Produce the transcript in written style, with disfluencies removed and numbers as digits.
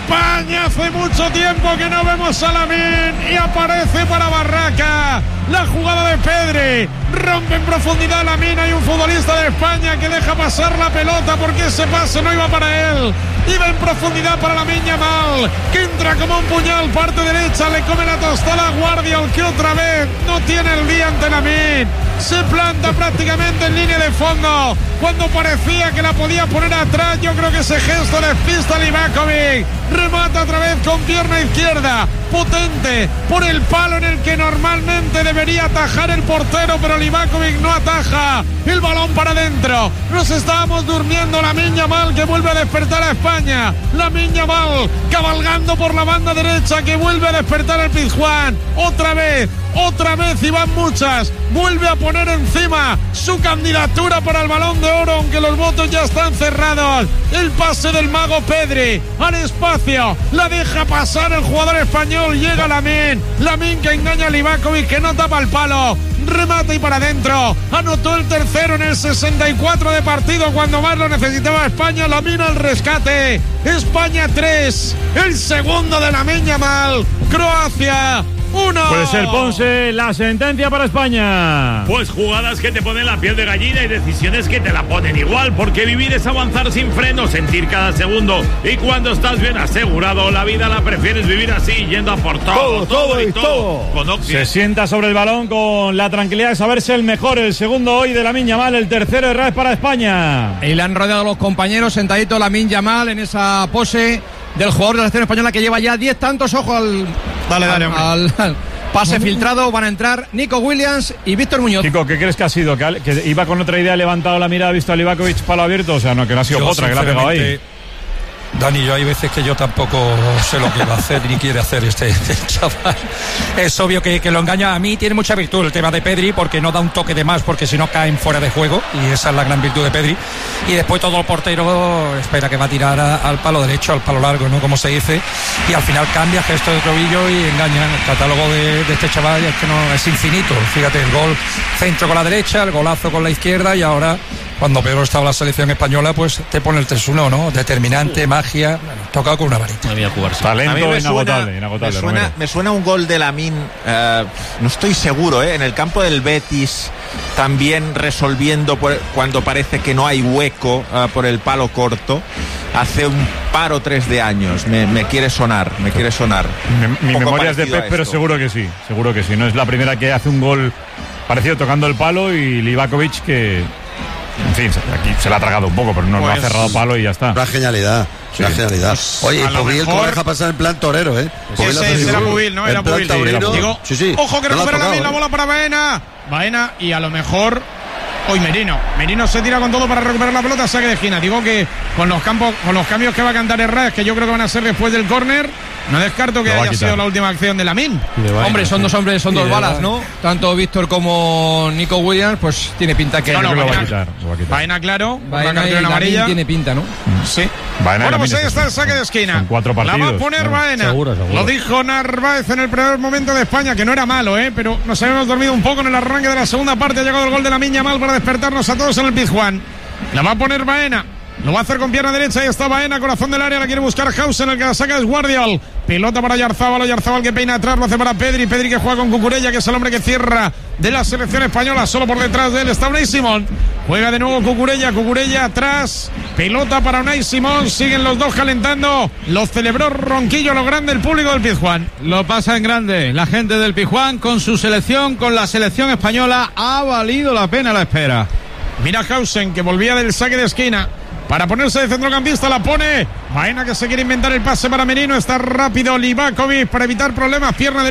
España, hace mucho tiempo que no vemos a Lamine y aparece para Barraca. La jugada de Pedri, rompe en profundidad Lamine. Hay un futbolista de España que deja pasar la pelota porque ese pase no iba para él. Iba en profundidad para Lamine Yamal, que entra como un puñal, parte derecha, le come la tostada a Guardiol, que otra vez no tiene el día ante Lamine. Se planta prácticamente en línea de fondo cuando parecía que la podía poner atrás. Yo creo que ese gesto despista a Livakovic. Remata otra vez con pierna izquierda, potente, por el palo en el que normalmente debería atajar el portero, pero Livakovic no ataja. El balón para adentro. Nos estábamos durmiendo. Lamine Yamal, que vuelve a despertar a España. Lamine Yamal cabalgando por la banda derecha, que vuelve a despertar el Pizjuán. Otra vez y van muchas. Vuelve a poner encima su candidatura para el Balón de Oro, aunque los votos ya están cerrados. El pase del mago Pedri al espacio, la deja pasar el jugador español. Llega Lamine que engaña a Livakovic, que no tapa el palo. Remata y para adentro. Anotó el tercero en el 64 de partido, cuando más lo necesitaba España. Lamine al rescate. España 3, el segundo de Lamine Yamal. Croacia 1. Puede ser Ponce la sentencia para España. Pues jugadas que te ponen la piel de gallina y decisiones que te la ponen igual, porque vivir es avanzar sin freno, sentir cada segundo, y cuando estás bien asegurado, la vida la prefieres vivir así, yendo a por todo y todo. Con Oxy. Se sienta sobre el balón con la tranquilidad de saberse el mejor, el segundo hoy de Lamine Yamal, el tercero de Raz para España. Y le han rodeado los compañeros, sentadito Lamine Yamal en esa pose del jugador de la selección española, que lleva ya 10 tantos. Ojo al pase filtrado. Van a entrar Nico Williams y Víctor Muñoz. Kiko, ¿qué crees que ha sido? ¿Que iba con otra idea, levantado la mirada, visto a Livakovic palo abierto? O sea, no, que no ha sido otra, que la ha pegado ahí. Dani, yo hay veces que yo tampoco sé lo que va a hacer ni quiere hacer este chaval. Es obvio que lo engaña. A mí tiene mucha virtud el tema de Pedri, porque no da un toque de más, porque si no caen fuera de juego, y esa es la gran virtud de Pedri. Y después todo el portero espera que va a tirar al palo derecho, al palo largo, ¿no? Como se dice, y al final cambia gesto de tobillo y engaña. El catálogo de este chaval es que no es infinito. Fíjate, el gol centro con la derecha, el golazo con la izquierda, y ahora, cuando peor estaba la selección española, pues te pone el 3-1, ¿no? Determinante, magia, tocado con una varita. Talento inagotable. Me suena un gol de Lamine, no estoy seguro, en el campo del Betis, también resolviendo cuando parece que no hay hueco por el palo corto. Hace un par o 3 de años. Me quiere sonar. Mi memoria es de Pep, pero seguro que sí. No es la primera que hace un gol parecido tocando el palo, y Livakovic, que, en fin, aquí se la ha tragado un poco, pero no ha cerrado palo y ya está. Una genialidad. Oye, Pubil lo deja pasar en plan torero, ¿eh? Ese era Pubil, ¿no? Era Pubil. Digo, sí. Ojo, que recupera la bola para Baena, y a lo mejor hoy Merino se tira con todo para recuperar la pelota, saque de esquina. Digo que con los cambios que va a cantar Herrera, que yo creo que van a ser después del córner, no descarto que haya sido la última acción de Lamine. Hombre, son dos balas, ¿no? Tanto Víctor como Nico Williams, pues tiene pinta que lo va a quitar. Baena, claro, Baena y amarilla tiene pinta, ¿no? Sí. Baena, bueno, pues ahí está el saque de esquina. Son 4 partidos. La va a poner Baena. Seguro. Lo dijo Narváez en el primer momento de España, que no era malo, pero nos habíamos dormido un poco en el arranque de la segunda parte. Ha llegado el gol de Lamine Yamal para despertarnos a todos en el Pizjuán. La va a poner Baena. Lo va a hacer con pierna derecha. Ahí está Baena, corazón del área. La quiere buscar Hausen. El que la saca es Guardiol. Pelota para Oyarzabal que peina atrás. Lo hace para Pedri que juega con Cucurella, que es el hombre que cierra de la selección española. Solo por detrás de él está Unai Simón. Juega de nuevo Cucurella atrás. Pelota para Unai Simón. Siguen los dos calentando. Lo celebró Ronquillo, lo grande el público del Pizjuán. Lo pasa en grande la gente del Pizjuán con su selección, con la selección española. Ha valido la pena la espera. Mira Hausen, que volvía del saque de esquina para ponerse de centrocampista. La pone Baena, que se quiere inventar el pase para Merino. Está rápido Livakovic para evitar problemas. Pierna